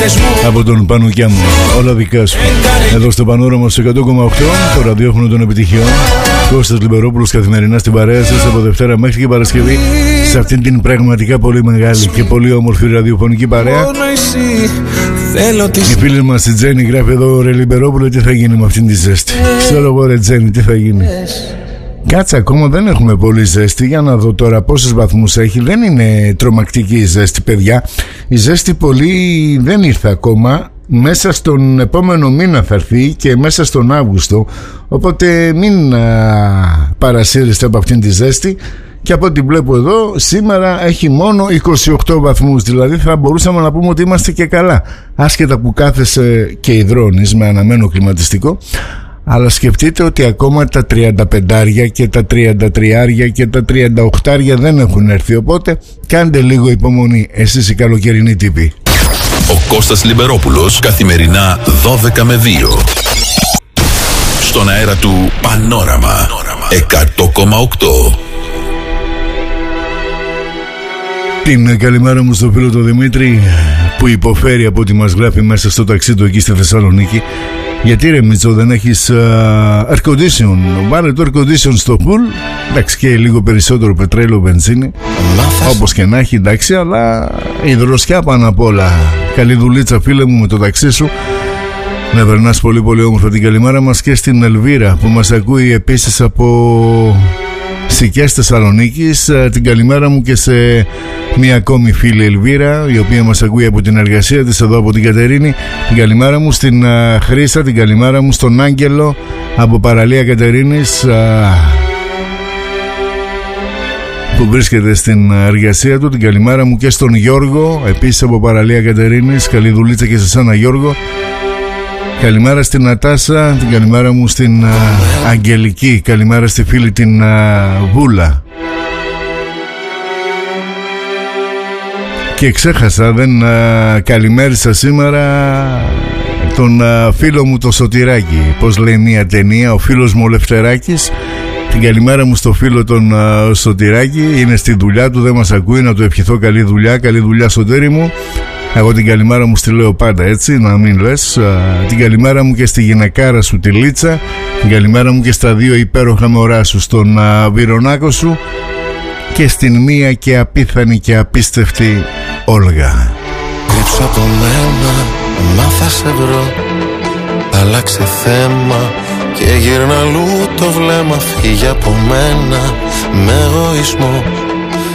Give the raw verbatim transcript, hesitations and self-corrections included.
από τον Πανουκιά μου. Όλα δικά σου. Εδώ στο Πανόραμα στο εκατό κόμμα οκτώ, το ραδιόφωνο των επιτυχιών. Κώστας Λιμπερόπουλος καθημερινά στην παρέα σας από Δευτέρα μέχρι και Παρασκευή, σε αυτήν την πραγματικά πολύ μεγάλη και πολύ όμορφη ραδιοφωνική παρέα. Η φίλη μας η Τζέννη γράφει εδώ: ρε Λιμπερόπουλο, τι θα γίνει με αυτήν τη ζέστη? Ξέρω εγώ, ρε Τζέννη, τι θα γίνει. Κάτσε, ακόμα δεν έχουμε πολύ ζέστη. Για να δω τώρα πόσους βαθμούς έχει. Δεν είναι τρομακτική η ζέστη, παιδιά. Η ζέστη πολύ δεν ήρθε ακόμα. Μέσα στον επόμενο μήνα θα έρθει και μέσα στον Αύγουστο. Οπότε μην α, παρασύρεστε από αυτήν τη ζέστη. Και από ό,τι βλέπω εδώ, σήμερα έχει μόνο είκοσι οκτώ βαθμούς. Δηλαδή θα μπορούσαμε να πούμε ότι είμαστε και καλά, άσχετα που κάθεσαι και υδρώνεις με αναμένο κλιματιστικό. Αλλά σκεφτείτε ότι ακόμα τα τριάντα πέντε και τα τριάντα τρία και τα τριάντα οκτώ δεν έχουν έρθει. Οπότε κάντε λίγο υπομονή εσείς οι καλοκαιρινοί τύποι. Ο Κώστας Λιμπερόπουλος, καθημερινά δώδεκα με δύο, στον αέρα του Πανόραμα εκατό κόμμα οκτώ. Την καλημέρα μου στο φίλο τον Δημήτρη, που υποφέρει από ό,τι μας γράφει μέσα στο ταξί του εκεί στη Θεσσαλονίκη. Γιατί ρε Μίτσο, δεν έχεις uh, air condition? Βάλε το air condition στο full. Εντάξει, και λίγο περισσότερο πετρέλαιο, βενζίνη, όπως και να έχει, εντάξει, αλλά η δροσιά πάνω απ' όλα. Καλή δουλίτσα φίλε μου με το ταξί σου. Να περνάς πολύ πολύ όμορφα την καλημέρα μας. Και στην Ελβίρα που μας ακούει επίσης από Σικές Θεσσαλονίκης, την καλημέρα μου και σε μια ακόμη φίλη Ελβίρα, η οποία μας ακούει από την εργασία της εδώ από την Κατερίνη. Την καλημέρα μου στην uh, Χρύσα, την καλημέρα μου στον Άγγελο από παραλία Κατερίνης, uh, που βρίσκεται στην εργασία του. Την καλημέρα μου και στον Γιώργο, επίσης από παραλία Κατερίνης. Καλή δουλίτσα και σε σένα Γιώργο. Καλημέρα στην Νατάσα, την καλημέρα μου στην uh, Αγγελική. Καλημέρα στη φίλη την uh, Βούλα. Και ξέχασα, δεν uh, καλημέρισα σήμερα τον uh, φίλο μου το Σωτηράκη. Πώς λέει μια ταινία, ο φίλος μου ο Λευτεράκης. Την καλημέρα μου στο φίλο τον uh, Σωτηράκη. Είναι στη δουλειά του, δεν μας ακούει. Να του ευχηθώ καλή δουλειά, καλή δουλειά Σωτήρη μου. Εγώ την καλημέρα μου στη λέω πάντα έτσι, να μην λες. uh, Την καλημέρα μου και στη γυναικάρα σου τη Λίτσα. Την καλημέρα μου και στα δύο υπέροχα μωρά σου, στον uh, Βυρονάκο σου. Και στην μία και απίθανη και απίστευτη Όλγα. Κρύψω από μένα, μα θα σε βρω. Αλλάξε θέμα και γύρνα αλλού το βλέμμα. Φύγε από μένα με εγωισμό.